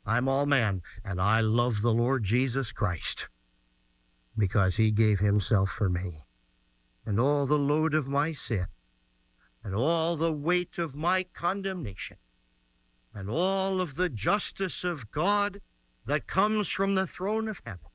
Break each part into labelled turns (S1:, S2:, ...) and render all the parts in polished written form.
S1: I'm all man, and I love the Lord Jesus Christ because he gave himself for me. And all the load of my sin, and all the weight of my condemnation, and all of the justice of God that comes from the throne of heaven,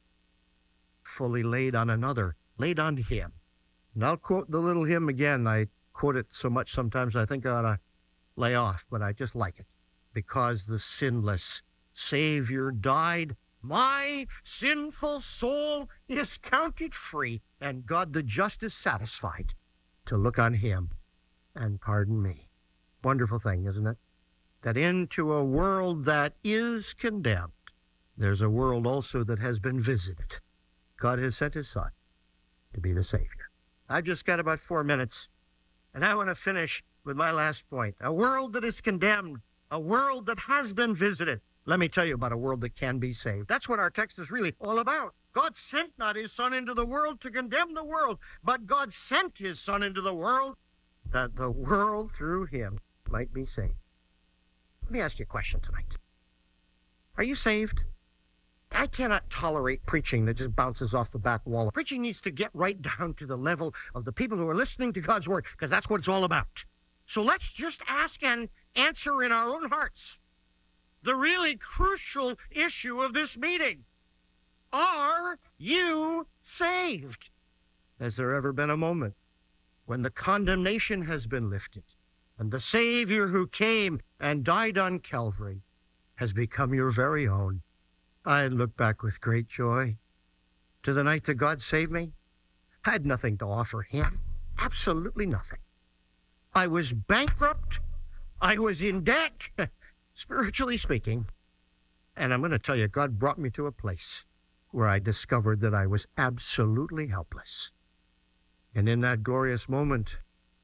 S1: fully laid on another, laid on him. And I'll quote the little hymn again. I quote it so much sometimes I think I ought to lay off, but I just like it. Because the sinless Savior died, my sinful soul is counted free, and God the just is satisfied to look on him and pardon me. Wonderful thing, isn't it? That into a world that is condemned, there's a world also that has been visited. God has sent his Son to be the Savior. I've just got about 4 minutes, and I want to finish with my last point. A world that is condemned, a world that has been visited. Let me tell you about a world that can be saved. That's what our text is really all about. God sent not his Son into the world to condemn the world, but God sent his Son into the world that the world through him might be saved. Let me ask you a question tonight. Are you saved? I cannot tolerate preaching that just bounces off the back wall. Preaching needs to get right down to the level of the people who are listening to God's word, because that's what it's all about. So let's just ask and answer in our own hearts the really crucial issue of this meeting. Are you saved? Has there ever been a moment when the condemnation has been lifted and the Savior who came and died on Calvary has become your very own? I look back with great joy to the night that God saved me. I had nothing to offer him, absolutely nothing. I was bankrupt. I was in debt, spiritually speaking. And I'm going to tell you, God brought me to a place where I discovered that I was absolutely helpless. And in that glorious moment,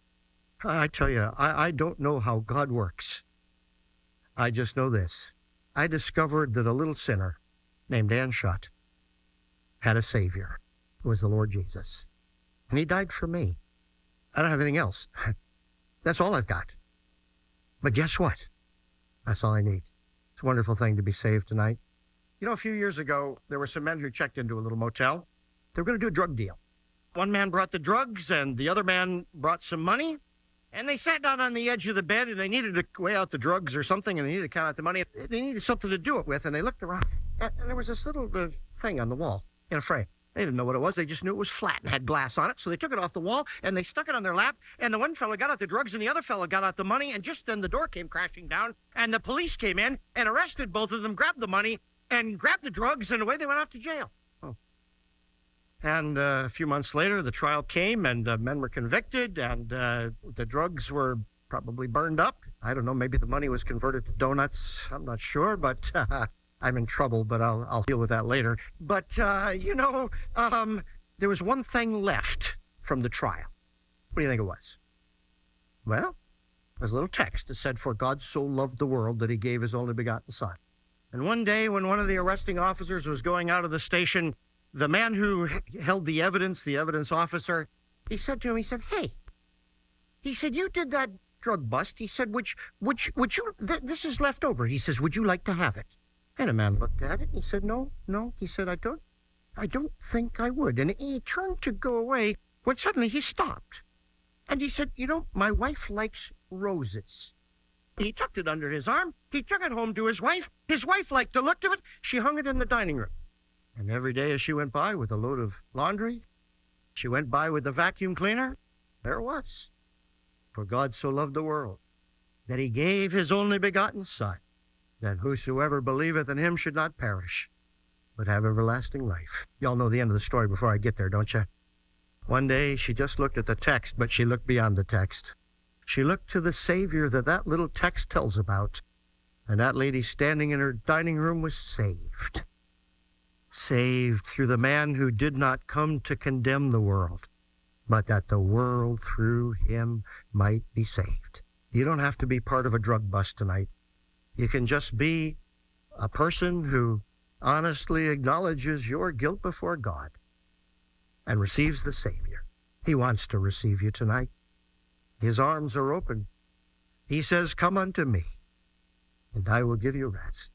S1: I tell you, I don't know how God works. I just know this. I discovered that a little sinner named Ann Shutt had a Savior who was the Lord Jesus. And he died for me. I don't have anything else. That's all I've got. But guess what? That's all I need. It's a wonderful thing to be saved tonight. You know, a few years ago, there were some men who checked into a little motel. They were going to do a drug deal. One man brought the drugs and the other man brought some money. And they sat down on the edge of the bed and they needed to weigh out the drugs or something, and they needed to count out the money. They needed something to do it with, and they looked around. And there was this little thing on the wall in a frame. They didn't know what it was. They just knew it was flat and had glass on it. So they took it off the wall and they stuck it on their lap. And the one fellow got out the drugs and the other fellow got out the money. And just then the door came crashing down and the police came in and arrested both of them, grabbed the money and grabbed the drugs, and away they went off to jail. And a few months later, the trial came and men were convicted and the drugs were probably burned up. I don't know, maybe the money was converted to donuts. I'm not sure, but I'm in trouble, but I'll deal with that later. But, there was one thing left from the trial. What do you think it was? Well, there's a little text that said, "For God so loved the world that he gave his only begotten Son." And one day when one of the arresting officers was going out of the station, the man who held the evidence officer, he said to him, he said, "Hey," he said, "you did that drug bust." He said, this is left over. He says, "Would you like to have it?" And the man looked at it and he said, no. He said, I don't think I would. And he turned to go away when suddenly he stopped. And he said, my wife likes roses. He tucked it under his arm. He took it home to his wife. His wife liked the look of it. She hung it in the dining room. And every day as she went by with a load of laundry, she went by with the vacuum cleaner, there it was. For God so loved the world that he gave his only begotten Son, that whosoever believeth in him should not perish, but have everlasting life. Y'all know the end of the story before I get there, don't you? One day she just looked at the text, but she looked beyond the text. She looked to the Savior that little text tells about. And that lady standing in her dining room was saved. Saved through the man who did not come to condemn the world, but that the world through him might be saved. You don't have to be part of a drug bust tonight. You can just be a person who honestly acknowledges your guilt before God and receives the Savior. He wants to receive you tonight. His arms are open. He says, "Come unto me, and I will give you rest."